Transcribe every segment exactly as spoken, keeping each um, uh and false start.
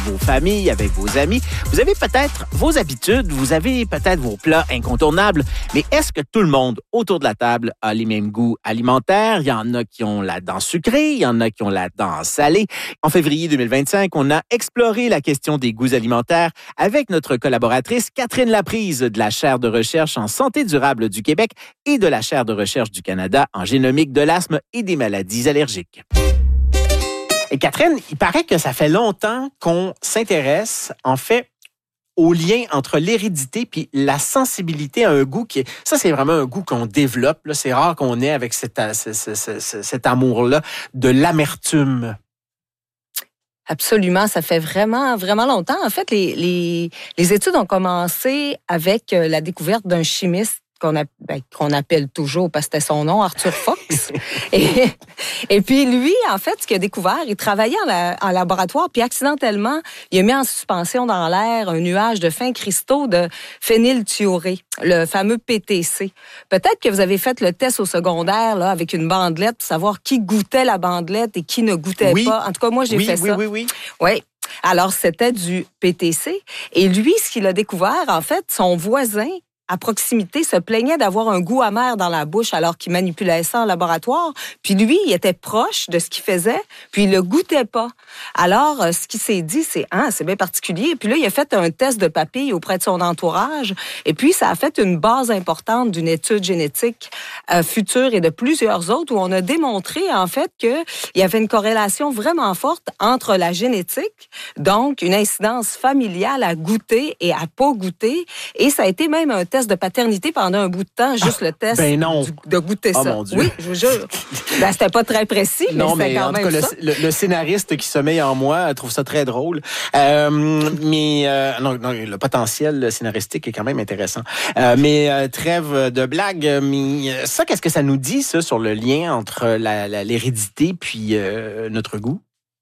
vos familles, avec vos amis. Vous avez peut-être vos habitudes, vous avez peut-être vos plats incontournables, mais est-ce que tout le monde autour de la table a les mêmes goûts alimentaires? Il y en a qui ont la dent sucrée, il y en a qui ont la dent salée. En février deux mille vingt-cinq, on a exploré la question des goûts alimentaires avec notre collaboratrice Catherine Laprise de la chaire de recherche en santé durable du Québec et de la chaire de recherche du Canada en génomique de l'asthme et des maladies allergiques. Et Catherine, il paraît que ça fait longtemps qu'on s'intéresse, en fait, au lien entre l'hérédité puis la sensibilité à un goût qui est... Ça, c'est vraiment un goût qu'on développe. Là. C'est rare qu'on ait avec cet, cet, cet, cet amour-là de l'amertume. Absolument, ça fait vraiment, vraiment longtemps. En fait, les, les, les études ont commencé avec la découverte d'un chimiste qu'on, a, ben, qu'on appelle toujours, parce que c'était son nom, Arthur Fox. et, et puis lui, en fait, ce qu'il a découvert, il travaillait en, la, en laboratoire, puis accidentellement, il a mis en suspension dans l'air un nuage de fins cristaux de phénylthiurée, le fameux P T C. Peut-être que vous avez fait le test au secondaire là, avec une bandelette pour savoir qui goûtait la bandelette et qui ne goûtait oui. pas. En tout cas, moi, j'ai oui, fait oui, ça. Oui, oui, oui. Oui. Alors, c'était du P T C. Et lui, ce qu'il a découvert, en fait, son voisin, à proximité, se plaignait d'avoir un goût amer dans la bouche alors qu'il manipulait ça en laboratoire. Puis lui, il était proche de ce qu'il faisait, puis il le goûtait pas. Alors, ce qu'il s'est dit, c'est « Ah, c'est bien particulier ». Puis là, il a fait un test de papilles auprès de son entourage. Et puis, ça a fait une base importante d'une étude génétique euh, future et de plusieurs autres où on a démontré, en fait, qu'il y avait une corrélation vraiment forte entre la génétique, donc une incidence familiale à goûter et à pas goûter. Et ça a été même un test de paternité pendant un bout de temps, juste ah, le test ben non. Du, de goûter oh ça. Mon Dieu. Oui, je vous jure. Ben, c'était pas très précis, mais non, c'était mais quand en même tout cas, ça. Le, le, le scénariste qui sommeille en moi trouve ça très drôle. Euh, mais euh, non, non, le potentiel scénaristique est quand même intéressant. Euh, mais euh, trêve de blague. Mais ça, qu'est-ce que ça nous dit, ça, sur le lien entre la, la, l'hérédité puis euh, notre goût?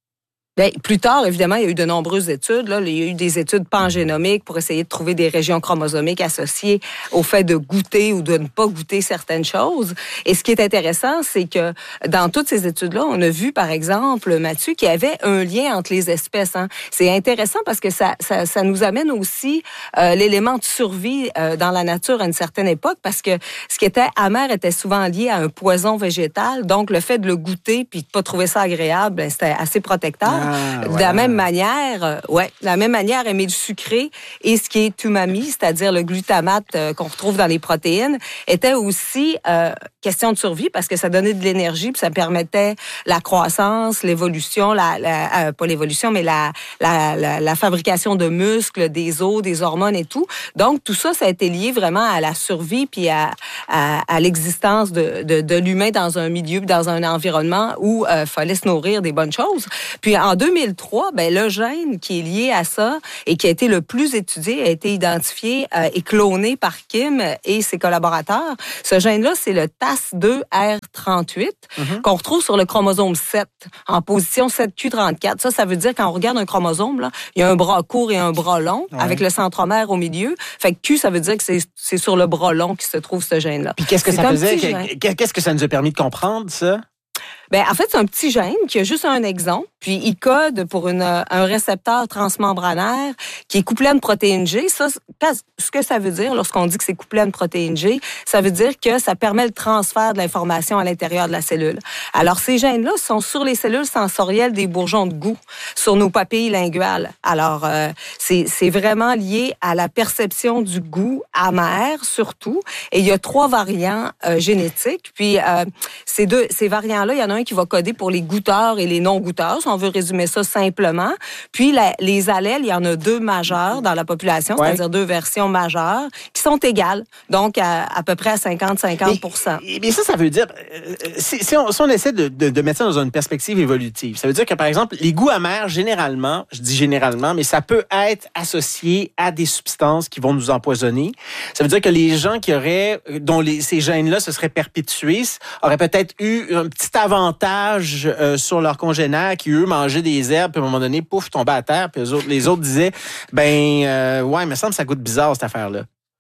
Bien, plus tard, évidemment, il y a eu de nombreuses études. Là. Il y a eu des études pangénomiques pour essayer de trouver des régions chromosomiques associées au fait de goûter ou de ne pas goûter certaines choses. Et ce qui est intéressant, c'est que dans toutes ces études-là, on a vu, par exemple, Mathieu, qu'il y avait un lien entre les espèces. Hein. C'est intéressant parce que ça, ça, ça nous amène aussi euh, l'élément de survie euh, dans la nature à une certaine époque, parce que ce qui était amer était souvent lié à un poison végétal. Donc, le fait de le goûter puis de pas trouver ça agréable, ben, c'était assez protecteur. Ah. Ah, de la même manière, euh, ouais, de la même manière, aimer le sucré et ce qui est umami, c'est-à-dire le glutamate euh, qu'on retrouve dans les protéines, était aussi euh, question de survie parce que ça donnait de l'énergie puis ça permettait la croissance, l'évolution, la, la euh, pas l'évolution, mais la, la, la, la fabrication de muscles, des os, des hormones et tout. Donc tout ça, ça a été lié vraiment à la survie puis à, à, à l'existence de, de, de l'humain dans un milieu, dans un environnement où il euh, fallait se nourrir des bonnes choses. Puis en deux mille trois, ben, le gène qui est lié à ça et qui a été le plus étudié a été identifié euh, et cloné par Kim et ses collaborateurs. Ce gène-là, c'est le T A S deux R trente-huit mm-hmm. qu'on retrouve sur le chromosome sept, en position sept Q trente-quatre. Ça, ça veut dire quand on regarde un chromosome, là, il y a un bras court et un bras long ouais. avec le centromère au milieu. Fait que Q, ça veut dire que c'est, c'est sur le bras long qui se trouve ce gène-là. Puis qu'est-ce que c'est ça faisait? Qu'est-ce que ça nous a permis de comprendre, ça? Ben, en fait, c'est un petit gène qui a juste un exon, puis il code pour une, un récepteur transmembranaire qui est couplé à une protéine G. Ça, ce que ça veut dire lorsqu'on dit que c'est couplé à une protéine G, ça veut dire que ça permet le transfert de l'information à l'intérieur de la cellule. Alors, ces gènes-là sont sur les cellules sensorielles des bourgeons de goût, sur nos papilles linguales. Alors, euh, c'est, c'est vraiment lié à la perception du goût amer, surtout. Et il y a trois variants euh, génétiques. Puis, euh, ces deux, ces variants-là, il y en a un qui va coder pour les goûteurs et les non-goûteurs, si on veut résumer ça simplement. Puis, la, les allèles, il y en a deux majeurs dans la population, ouais. c'est-à-dire deux versions majeures, qui sont égales, donc à, à peu près à cinquante à cinquante pour cent. Mais, mais ça, ça veut dire, si, si, on, si on essaie de, de, de mettre ça dans une perspective évolutive, ça veut dire que, par exemple, les goûts amers, généralement, je dis généralement, mais ça peut être associé à des substances qui vont nous empoisonner. Ça veut dire que les gens qui auraient, dont les, ces gènes-là se seraient perpétués, auraient peut-être eu un petit avantage euh, sur leurs congénères qui, eux, mangeaient des herbes, puis à un moment donné, pouf, tombaient à terre, puis les autres, les autres disaient, ben, euh, ouais, il me semble que ça goûte bizarre, cette affaire-là.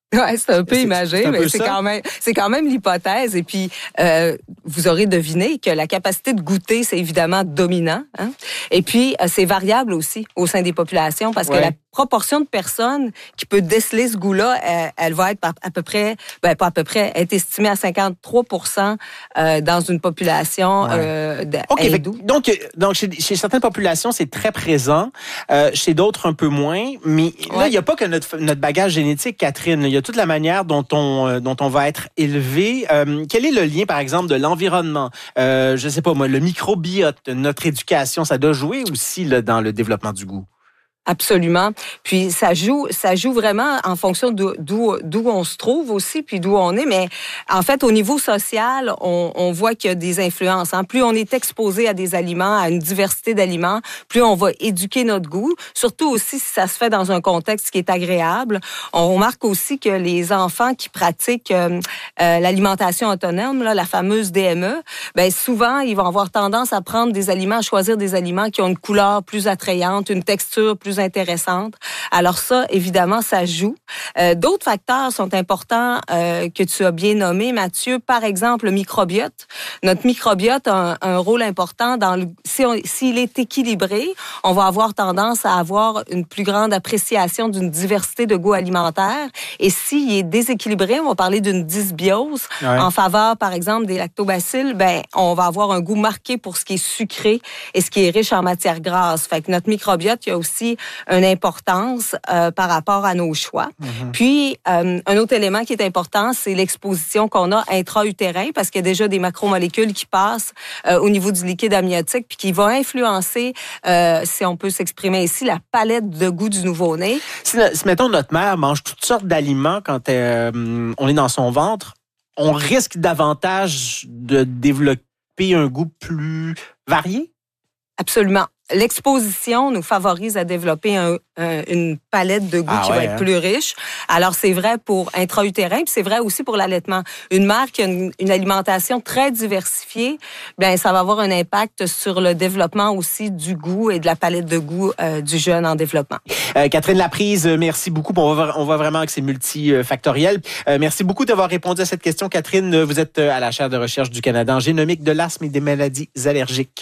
Ouais, c'est un peu C'est- imagé, c'est un mais peu c'est ça. quand même, c'est quand même l'hypothèse. Et puis, euh, vous aurez deviné que la capacité de goûter, c'est évidemment dominant. Hein? Et puis, euh, c'est variable aussi au sein des populations parce Ouais. que la proportion de personnes qui peut déceler ce goût-là, elle, elle va être à peu près, ben pas à peu près, est estimée à cinquante-trois pour cent euh, dans une population Ouais. euh, de- OK. Fait, hindoue. que- donc, euh, donc chez, chez certaines populations, c'est très présent. Euh, chez d'autres, un peu moins. Mais là, Ouais. il n'y a pas que notre, notre bagage génétique, Catherine. Il y a toute la manière dont on, euh, dont on va être élevé. Euh, quel est le lien, par exemple, de l'environnement? Euh, je sais pas, moi, le microbiote, notre éducation, ça doit jouer aussi là, dans le développement du goût. Absolument. Puis ça joue, ça joue vraiment en fonction d'où d'où d'où on se trouve aussi, puis d'où on est. Mais en fait, au niveau social, on, on voit qu'il y a des influences. Hein. Plus on est exposé à des aliments, à une diversité d'aliments, plus on va éduquer notre goût. Surtout aussi si ça se fait dans un contexte qui est agréable. On remarque aussi que les enfants qui pratiquent euh, euh, l'alimentation autonome, là, la fameuse D M E, ben souvent ils vont avoir tendance à prendre des aliments, à choisir des aliments qui ont une couleur plus attrayante, une texture plus intéressante. Alors ça, évidemment, ça joue. Euh, d'autres facteurs sont importants euh, que tu as bien nommés, Mathieu. Par exemple, le microbiote. Notre microbiote a un, un rôle important dans le... Si on, s'il est équilibré, on va avoir tendance à avoir une plus grande appréciation d'une diversité de goûts alimentaires. Et s'il est déséquilibré, on va parler d'une dysbiose Ouais. en faveur, par exemple, des lactobacilles. Ben, on va avoir un goût marqué pour ce qui est sucré et ce qui est riche en matières grasses. Fait que notre microbiote, il y a aussi une importance euh, par rapport à nos choix. Mm-hmm. Puis, euh, un autre élément qui est important, c'est l'exposition qu'on a intra-utérin, parce qu'il y a déjà des macromolécules qui passent euh, au niveau du liquide amniotique, puis qui vont influencer, euh, si on peut s'exprimer ici, la palette de goût du nouveau-né. Si, si, mettons, notre mère mange toutes sortes d'aliments quand euh, on est dans son ventre, on risque davantage de développer un goût plus varié? Absolument. L'exposition nous favorise à développer un, un, une palette de goûts ah qui ouais, va être hein? plus riche. Alors, c'est vrai pour intra-utérin, puis c'est vrai aussi pour l'allaitement. Une mère qui a une, une alimentation très diversifiée, bien, ça va avoir un impact sur le développement aussi du goût et de la palette de goût euh, du jeune en développement. Euh, Catherine Laprise, merci beaucoup. On voit, on voit vraiment que c'est multifactoriel. Euh, merci beaucoup d'avoir répondu à cette question, Catherine. Vous êtes à la chaire de recherche du Canada en génomique de l'asthme et des maladies allergiques.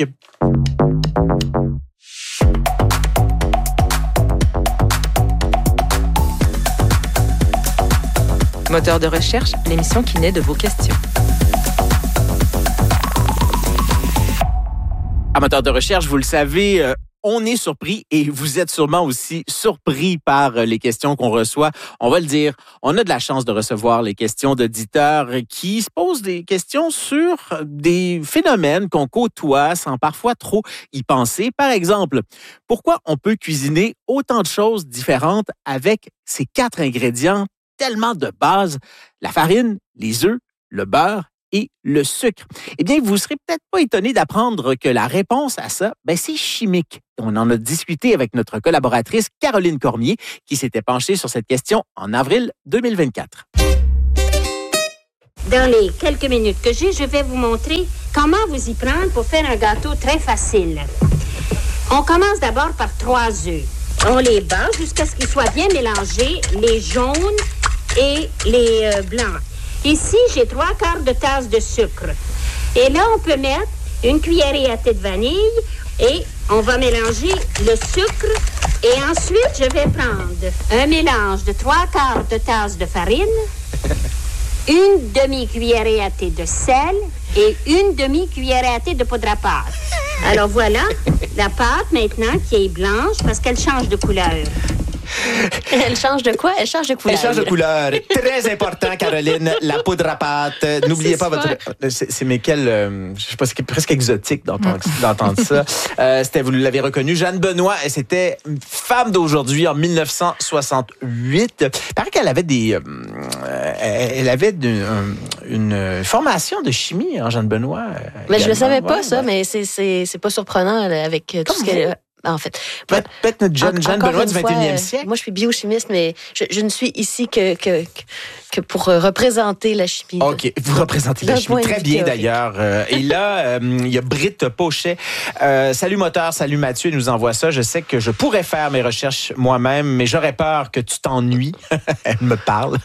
Moteur de recherche, l'émission qui naît de vos questions. Amateurs de recherche, vous le savez, euh, on est surpris et vous êtes sûrement aussi surpris par les questions qu'on reçoit. On va le dire, on a de la chance de recevoir les questions d'auditeurs qui se posent des questions sur des phénomènes qu'on côtoie sans parfois trop y penser. Par exemple, pourquoi on peut cuisiner autant de choses différentes avec ces quatre ingrédients tellement de base, la farine, les œufs, le beurre et le sucre? Eh bien, vous ne serez peut-être pas étonné d'apprendre que la réponse à ça, ben, c'est chimique. On en a discuté avec notre collaboratrice Caroline Cormier, qui s'était penchée sur cette question en avril deux mille vingt-quatre. Dans les quelques minutes que j'ai, je vais vous montrer comment vous y prendre pour faire un gâteau très facile. On commence d'abord par trois œufs. On les bat jusqu'à ce qu'ils soient bien mélangés, les jaunes et les euh, blancs. Ici, j'ai trois quarts de tasse de sucre. Et là, on peut mettre une cuillerée à thé de vanille et on va mélanger le sucre. Et ensuite, je vais prendre un mélange de trois quarts de tasse de farine, une demi-cuillerée à thé de sel et une demi-cuillerée à thé de poudre à pâte. Alors voilà, la pâte maintenant qui est blanche parce qu'elle change de couleur. Elle change de quoi? Elle change de couleur. Elle change de couleur. Très important, Caroline. La poudre à pâte. N'oubliez c'est pas super. votre... C'est, c'est mais quel... Euh, je sais pas, c'est presque exotique d'entendre, d'entendre ça. Euh, c'était, vous l'avez reconnu, Jeanne Benoît. Et c'était une femme d'aujourd'hui en dix-neuf cent soixante-huit. Il paraît qu'elle avait des... Euh, elle avait de, euh, une formation de chimie, hein, Jeanne Benoît. Mais je ne le savais pas, ouais, ça, ouais. mais c'est, c'est, c'est pas surprenant là, avec tout Comme ce qu'elle... En fait, Peut- peut-être notre jeune, en- jeune encore Benoît une du fois, vingt et unième euh, siècle. Moi, je suis biochimiste, mais je, je ne suis ici que, que, que pour euh, représenter la chimie. OK, vous représentez la d'un chimie point de très vue bien théorique. d'ailleurs. Euh, et là, euh, il y a Britt Pochet. Euh, salut moteur, salut Mathieu, il nous envoie ça. Je sais que je pourrais faire mes recherches moi-même, mais j'aurais peur que tu t'ennuies. Elle me parle.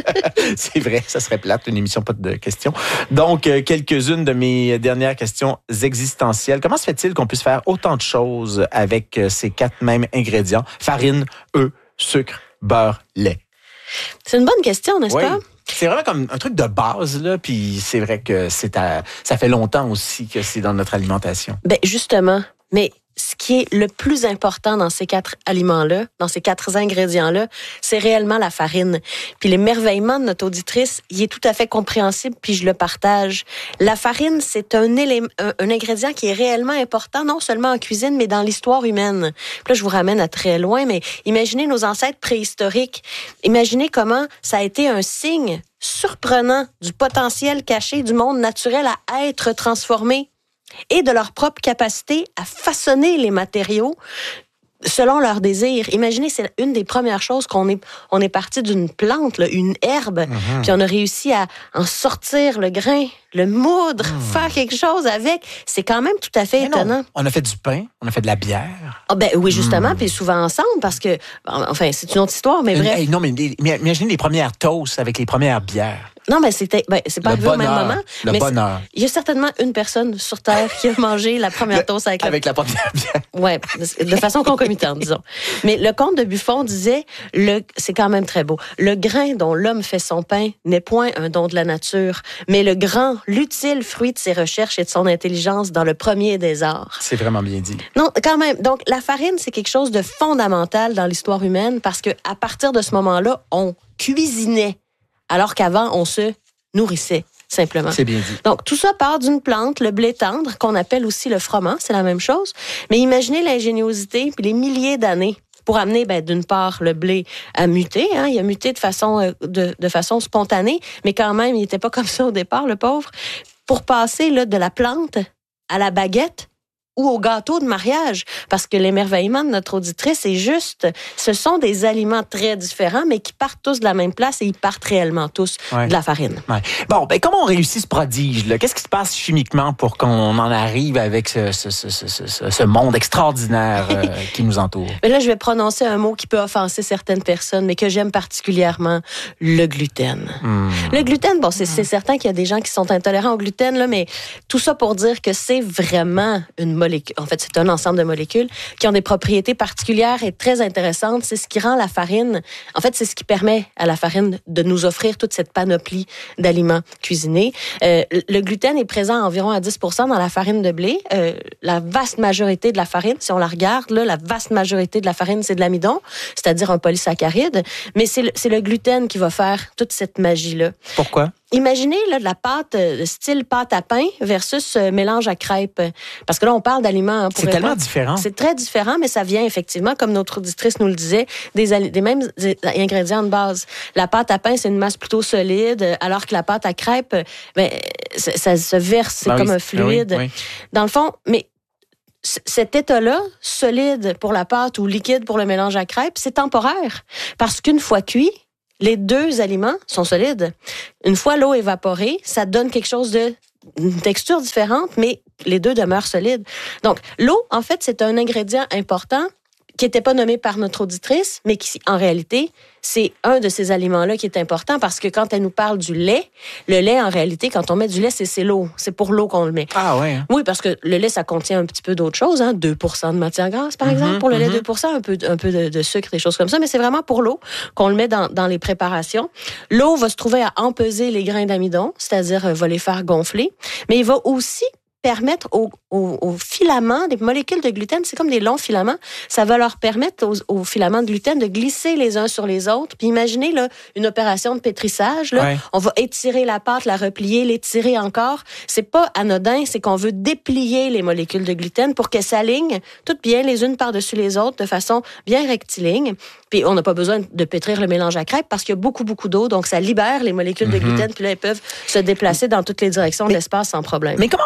C'est vrai, ça serait plate, une émission pas de questions. Donc, euh, quelques-unes de mes dernières questions existentielles. Comment se fait-il qu'on puisse faire autant de choses avec euh, ces quatre mêmes ingrédients? Farine, œufs, sucre, beurre, lait. C'est une bonne question, n'est-ce Oui. pas? C'est vraiment comme un truc de base, là. Puis c'est vrai que c'est à, ça fait longtemps aussi que c'est dans notre alimentation. Ben justement, mais ce qui est le plus important dans ces quatre aliments-là, dans ces quatre ingrédients-là, c'est réellement la farine. Puis l'émerveillement de notre auditrice, il est tout à fait compréhensible, puis je le partage. La farine, c'est un élément, un, un ingrédient qui est réellement important, non seulement en cuisine, mais dans l'histoire humaine. Puis là, je vous ramène à très loin, mais imaginez nos ancêtres préhistoriques. Imaginez comment ça a été un signe surprenant du potentiel caché du monde naturel à être transformé et de leur propre capacité à façonner les matériaux selon leurs désirs. Imaginez, c'est une des premières choses qu'on est, on est parti d'une plante, là, une herbe, mm-hmm. puis on a réussi à en sortir le grain, le moudre, mm. faire quelque chose avec. C'est quand même tout à fait Mais étonnant. Non, on a fait du pain, on a fait de la bière. Ah ben oui, justement, mm. puis souvent ensemble, parce que, enfin, c'est une autre histoire, mais bref. Hey, non, mais, mais imaginez les premières toasts avec les premières bières. Non, mais c'était, ben, c'est pas le arrivé bonheur, au même moment. Le mais bonheur. Il y a certainement une personne sur Terre qui a mangé la première toast avec, avec la... la première bière. Ouais, de façon concomitante, disons. Mais le comte de Buffon disait, le, c'est quand même très beau, le grain dont l'homme fait son pain n'est point un don de la nature, mais le grand, l'utile fruit de ses recherches et de son intelligence dans le premier des arts. C'est vraiment bien dit. Non, quand même. Donc, la farine, c'est quelque chose de fondamental dans l'histoire humaine parce que à partir de ce moment-là, on cuisinait, alors qu'avant, on se nourrissait, simplement. C'est bien dit. Donc, tout ça part d'une plante, le blé tendre, qu'on appelle aussi le froment, c'est la même chose. Mais imaginez l'ingéniosité puis les milliers d'années pour amener, ben, d'une part, le blé à muter. Hein, il a muté de façon, euh, de, de façon spontanée, mais quand même, il n'était pas comme ça au départ, le pauvre. Pour passer là, de la plante à la baguette, ou au gâteau de mariage, parce que l'émerveillement de notre auditrice, c'est juste, ce sont des aliments très différents, mais qui partent tous de la même place et ils partent réellement tous ouais. de la farine. Ouais. Bon, ben comment on réussit ce prodige, là? Qu'est-ce qui se passe chimiquement pour qu'on en arrive avec ce, ce, ce, ce, ce, ce monde extraordinaire euh, qui nous entoure? Mais là, je vais prononcer un mot qui peut offenser certaines personnes, mais que j'aime particulièrement, le gluten. Mmh. Le gluten, bon, c'est, c'est certain qu'il y a des gens qui sont intolérants au gluten, là, mais tout ça pour dire que c'est vraiment une molécules. En fait, c'est un ensemble de molécules qui ont des propriétés particulières et très intéressantes. C'est ce qui rend la farine, en fait, c'est ce qui permet à la farine de nous offrir toute cette panoplie d'aliments cuisinés. Euh, le gluten est présent à environ à dix pour cent dans la farine de blé. Euh, la vaste majorité de la farine, si on la regarde, là, la vaste majorité de la farine, c'est de l'amidon, c'est-à-dire un polysaccharide. Mais c'est le, c'est le gluten qui va faire toute cette magie-là. Pourquoi? Imaginez là, de la pâte, euh, style pâte à pain versus euh, mélange à crêpes. Parce que là, on parle d'aliments... Hein, pour c'est répondre. tellement différent. C'est très différent, mais ça vient effectivement, comme notre auditrice nous le disait, des, des mêmes ingrédients de base. La pâte à pain, c'est une masse plutôt solide, alors que la pâte à crêpes, ben, ça, ça se verse, c'est ben comme oui, un fluide. Ben oui, oui. Dans le fond, mais cet état-là, solide pour la pâte ou liquide pour le mélange à crêpes, c'est temporaire. Parce qu'une fois cuit, les deux aliments sont solides. Une fois l'eau évaporée, ça donne quelque chose de une texture différente, mais les deux demeurent solides. Donc, l'eau, en fait, c'est un ingrédient important qui n'était pas nommé par notre auditrice, mais qui, en réalité, c'est un de ces aliments-là qui est important parce que quand elle nous parle du lait, le lait, en réalité, quand on met du lait, c'est, c'est l'eau. C'est pour l'eau qu'on le met. Ah ouais. Hein? Oui, parce que le lait, ça contient un petit peu d'autres choses, hein, deux pour cent de matière grasse, par mm-hmm, exemple. Pour le mm-hmm. lait, deux pour cent, un peu, un peu de, de sucre, des choses comme ça, mais c'est vraiment pour l'eau qu'on le met dans, dans les préparations. L'eau va se trouver à empeser les grains d'amidon, c'est-à-dire euh, va les faire gonfler, mais il va aussi permettre aux, aux, aux filaments, des molécules de gluten, c'est comme des longs filaments, ça va leur permettre aux, aux filaments de gluten de glisser les uns sur les autres. Puis imaginez là, une opération de pétrissage, là, ouais. on va étirer la pâte, la replier, l'étirer encore. C'est pas anodin, c'est qu'on veut déplier les molécules de gluten pour qu'elles s'alignent toutes bien les unes par-dessus les autres de façon bien rectiligne. Puis on n'a pas besoin de pétrir le mélange à crêpes parce qu'il y a beaucoup, beaucoup d'eau, donc ça libère les molécules mm-hmm. de gluten, puis là, elles peuvent se déplacer dans toutes les directions mais, de l'espace sans problème. Mais comment on réussit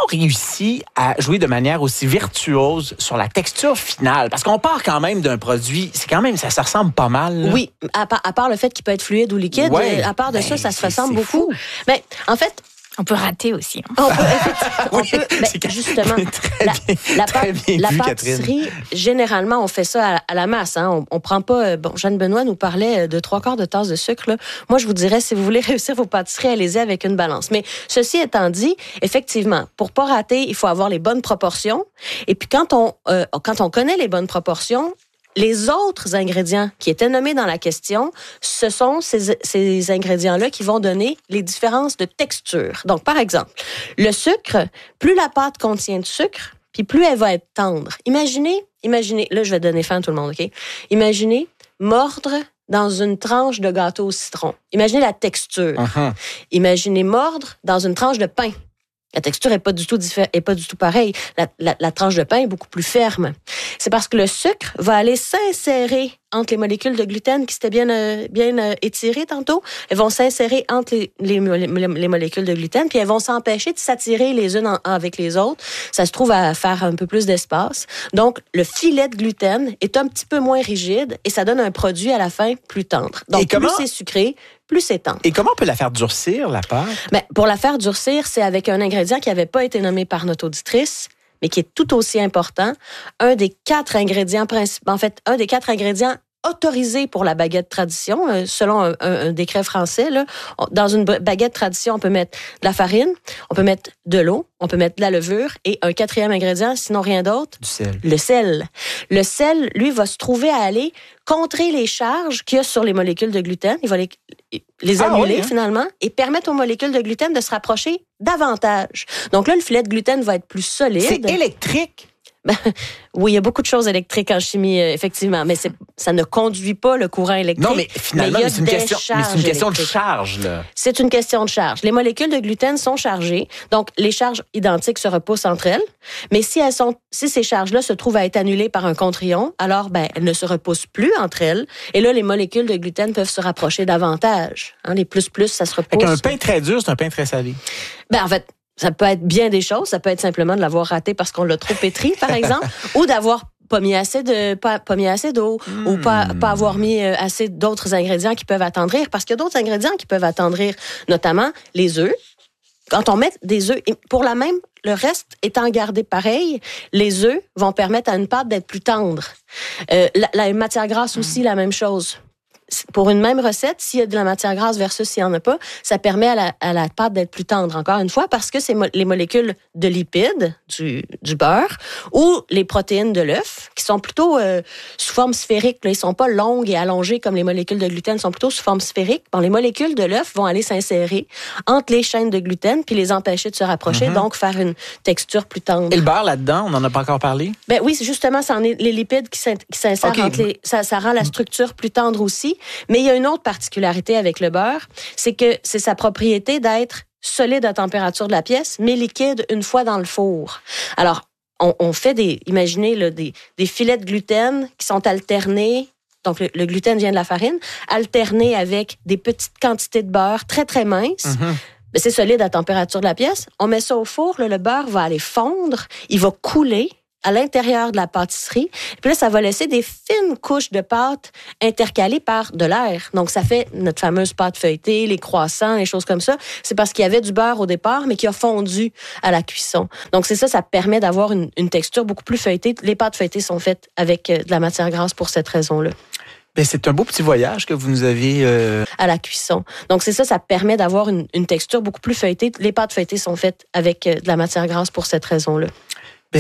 réussi à jouer de manière aussi virtuose sur la texture finale? Parce qu'on part quand même d'un produit, c'est quand même, ça, ça ressemble pas mal. Là. Oui, à part, à part le fait qu'il peut être fluide ou liquide, ouais, à part de ben, ça, ça se c'est, ressemble c'est beaucoup. Fou. Mais en fait, On peut rater aussi. Hein. On peut, on oui, peut ben, justement, très la, bien, la, très bien la vu, pâtisserie, Catherine. généralement, on fait ça à, à la masse. Hein. On, on prend pas... Bon, Jeanne Benoît nous parlait de trois quarts de tasse de sucre. Là. Moi, je vous dirais, si vous voulez réussir vos pâtisseries, allez-y avec une balance. Mais ceci étant dit, effectivement, pour pas rater, il faut avoir les bonnes proportions. Et puis, quand on, euh, quand on connaît les bonnes proportions, les autres ingrédients qui étaient nommés dans la question, ce sont ces, ces ingrédients-là qui vont donner les différences de texture. Donc, par exemple, le sucre, plus la pâte contient de sucre, puis plus elle va être tendre. Imaginez, imaginez, là, je vais donner faim à tout le monde, OK? Imaginez mordre dans une tranche de gâteau au citron. Imaginez la texture. Uh-huh. Imaginez mordre dans une tranche de pain. La texture n'est pas du tout diffé- est pas du tout pareille. La, la, la tranche de pain est beaucoup plus ferme. C'est parce que le sucre va aller s'insérer entre les molécules de gluten qui s'étaient bien, euh, bien euh, étirées tantôt. Elles vont s'insérer entre les, les, les, les molécules de gluten, puis elles vont s'empêcher de s'attirer les unes en, avec les autres. Ça se trouve à faire un peu plus d'espace. Donc, le filet de gluten est un petit peu moins rigide et ça donne un produit à la fin plus tendre. Donc, Et comment... plus c'est sucré, plus c'est tendre. Et comment on peut la faire durcir, la pâte? Ben, pour la faire durcir, c'est avec un ingrédient qui n'avait pas été nommé par notre auditrice, mais qui est tout aussi important. Un des quatre ingrédients principaux, en fait, un des quatre ingrédients autorisés pour la baguette tradition, euh, selon un, un, un décret français. Là, on, dans une baguette tradition, on peut mettre de la farine, on peut mettre de l'eau, on peut mettre de la levure et un quatrième ingrédient, sinon rien d'autre, Du sel. le sel. Le sel, lui, va se trouver à aller contrer les charges qu'il y a sur les molécules de gluten. Il va les, les Ah, annuler, oui, hein? finalement, et permettre aux molécules de gluten de se rapprocher davantage. Donc là, le filet de gluten va être plus solide. C'est électrique. Ben, oui, il y a beaucoup de choses électriques en chimie, euh, effectivement, mais c'est, ça ne conduit pas le courant électrique. Non, mais finalement, mais il y a mais c'est, une des question, mais c'est une charges question de électriques. charge, là. C'est une question de charge. Les molécules de gluten sont chargées, donc les charges identiques se repoussent entre elles. Mais si elles sont, si ces charges-là se trouvent à être annulées par un contre-ion, alors ben elles ne se repoussent plus entre elles. Et là, les molécules de gluten peuvent se rapprocher davantage. Hein, les plus plus, ça se repousse. Avec un pain très dur, c'est un pain très salé. Ben en fait. Ça peut être bien des choses. Ça peut être simplement de l'avoir raté parce qu'on l'a trop pétri, par exemple, ou d'avoir pas mis assez de pas, pas mis assez d'eau mmh. ou pas pas avoir mis assez d'autres ingrédients qui peuvent attendrir, parce qu'il y a d'autres ingrédients qui peuvent attendrir, notamment les œufs. Quand on met des œufs, pour la même, le reste étant gardé pareil, les œufs vont permettre à une pâte d'être plus tendre. Euh, la, la matière grasse aussi, mmh. la même chose. Pour une même recette, s'il y a de la matière grasse versus s'il n'y en a pas, ça permet à la, à la pâte d'être plus tendre, encore une fois, parce que c'est mo- les molécules de lipides, du, du beurre, ou les protéines de l'œuf, qui sont plutôt euh, sous forme sphérique. Là, ils ne sont pas longues et allongées comme les molécules de gluten, sont plutôt sous forme sphérique. Bon, les molécules de l'œuf vont aller s'insérer entre les chaînes de gluten puis les empêcher de se rapprocher, mm-hmm. donc faire une texture plus tendre. Et le beurre là-dedans, on n'en a pas encore parlé? Ben oui, c'est justement, ça en est les lipides qui, s'in- qui s'insèrent okay. entre les... Ça, ça rend la structure plus tendre aussi. Mais il y a une autre particularité avec le beurre, c'est que c'est sa propriété d'être solide à température de la pièce, mais liquide une fois dans le four. Alors, on, on fait des, imaginez là, des, des filets de gluten qui sont alternés. Donc, le, le gluten vient de la farine, alterné avec des petites quantités de beurre très, très minces. Mm-hmm. Mais c'est solide à température de la pièce. On met ça au four, là, le beurre va aller fondre, il va couler à l'intérieur de la pâtisserie. Et puis là, ça va laisser des fines couches de pâte intercalées par de l'air. Donc, ça fait notre fameuse pâte feuilletée, les croissants, les choses comme ça. C'est parce qu'il y avait du beurre au départ, mais qui a fondu à la cuisson. Donc, c'est ça, ça permet d'avoir une, une texture beaucoup plus feuilletée. Les pâtes feuilletées sont faites avec de la matière grasse pour cette raison-là. Bien, c'est un beau petit voyage que vous nous avez... Euh... à la cuisson. Donc, c'est ça, ça permet d'avoir une, une texture beaucoup plus feuilletée. Les pâtes feuilletées sont faites avec de la matière grasse pour cette raison-là.